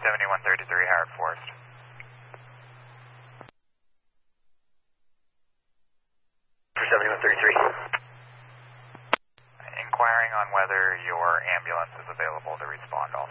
7133 Howard Forest. For 7133. Inquiring on whether your ambulance is available to respond also.